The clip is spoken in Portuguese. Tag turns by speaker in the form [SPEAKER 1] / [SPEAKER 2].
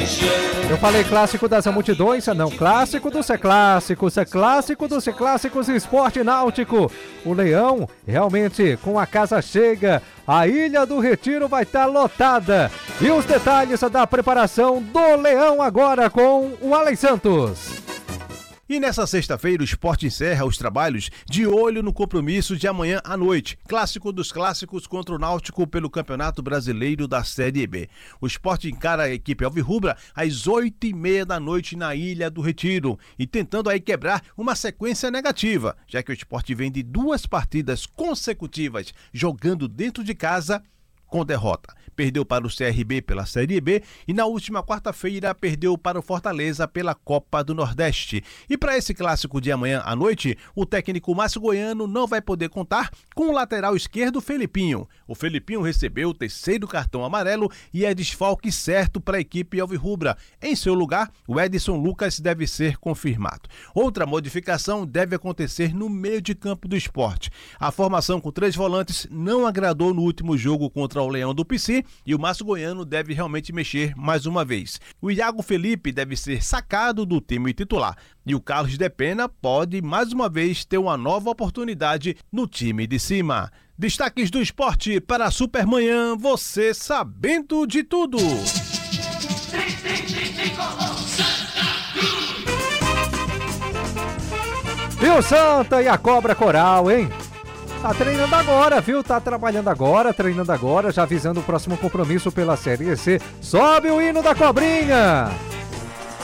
[SPEAKER 1] Eu falei clássico das multidões, não, clássico do C-Clássicos, clássico do C-Clássicos Esporte Náutico. O Leão, realmente, com a casa chega, a Ilha do Retiro vai estar lotada. E os detalhes da preparação do Leão agora com o Alex Santos.
[SPEAKER 2] E nessa sexta-feira o Sport encerra os trabalhos de olho no compromisso de amanhã à noite, clássico dos clássicos contra o Náutico pelo Campeonato Brasileiro da Série B. O Sport encara a equipe alvirrubra às 8h30 da noite na Ilha do Retiro e tentando aí quebrar uma sequência negativa, já que o Sport vem de 2 partidas consecutivas jogando dentro de casa com derrota. Perdeu para o CRB pela Série B e na última quarta-feira perdeu para o Fortaleza pela Copa do Nordeste. E para esse clássico de amanhã à noite, o técnico Márcio Goiano não vai poder contar com o lateral esquerdo Felipinho. O Felipinho recebeu o 3º cartão amarelo e é desfalque certo para a equipe alvirrubra. Em seu lugar, o Edson Lucas deve ser confirmado. Outra modificação deve acontecer no meio de campo do Sport. A formação com 3 volantes não agradou no último jogo contra o Leão do Pici e o Márcio Goiano deve realmente mexer mais uma vez. O Iago Felipe deve ser sacado do time titular e o Carlos de Pena pode mais uma vez ter uma nova oportunidade no time de cima. Destaques do esporte para a Supermanhã, você sabendo de tudo.
[SPEAKER 1] E o Santa e a Cobra Coral, hein? Tá treinando agora, viu? Tá trabalhando agora, treinando agora, já avisando o próximo compromisso pela Série C. Sobe o hino da Cobrinha!